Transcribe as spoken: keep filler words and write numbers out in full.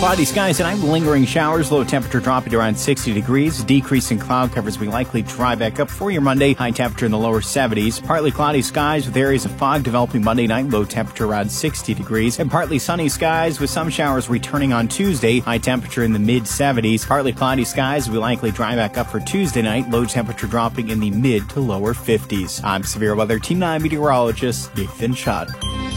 Cloudy skies tonight, lingering showers, low temperature dropping to around sixty degrees. Decreasing cloud covers will likely dry back up for your Monday. High temperature in the lower seventies. Partly cloudy skies with areas of fog developing Monday night, low temperature around sixty degrees. And partly sunny skies with some showers returning on Tuesday. High temperature in the mid seventies. Partly cloudy skies will likely dry back up for Tuesday night, low temperature dropping in the mid to lower fifties. I'm Severe Weather Team nine meteorologist Nathan Schott.